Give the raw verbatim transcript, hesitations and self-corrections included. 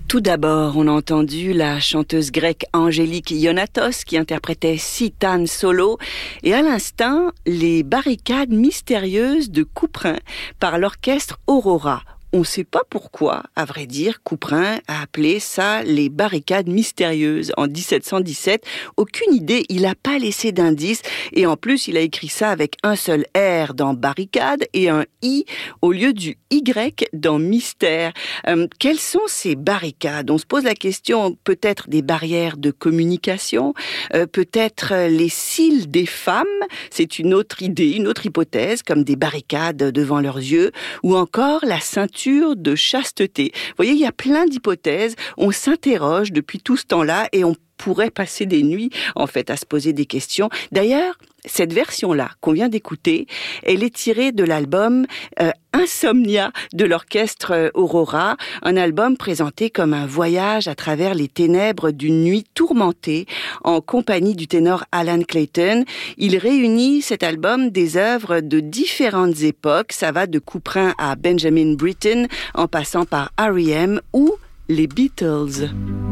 Tout d'abord, on a entendu la chanteuse grecque Angélique Ionatos qui interprétait Sitan Solo et à l'instant, les barricades mystérieuses de Couperin par l'orchestre Aurora. On ne sait pas pourquoi, à vrai dire, Couperin a appelé ça les barricades mystérieuses en dix-sept cent dix-sept. Aucune idée, il n'a pas laissé d'indice et en plus il a écrit ça avec un seul R dans barricade et un I au lieu du Y dans mystère. Euh, quelles sont ces barricades ? On se pose la question peut-être des barrières de communication, euh, peut-être les cils des femmes, c'est une autre idée, une autre hypothèse, comme des barricades devant leurs yeux, ou encore la ceinture de chasteté. Vous voyez, il y a plein d'hypothèses. On s'interroge depuis tout ce temps-là et on pourrait passer des nuits, en fait, à se poser des questions. D'ailleurs, cette version-là qu'on vient d'écouter, elle est tirée de l'album euh, Insomnia de l'orchestre Aurora, un album présenté comme un voyage à travers les ténèbres d'une nuit tourmentée en compagnie du ténor Alan Clayton. Il réunit cet album des œuvres de différentes époques. Ça va de Couperin à Benjamin Britten en passant par R E M ou les Beatles.